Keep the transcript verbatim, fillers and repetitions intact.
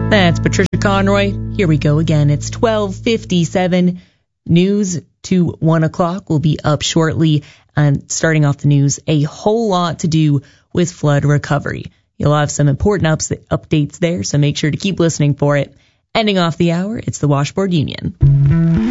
That's Patricia Conroy. Here we go again. It's twelve fifty-seven. News to one o'clock will be up shortly. And starting off the news, a whole lot to do with flood recovery. You'll have some important ups- updates there, so make sure to keep listening for it. Ending off the hour, it's the Washboard Union.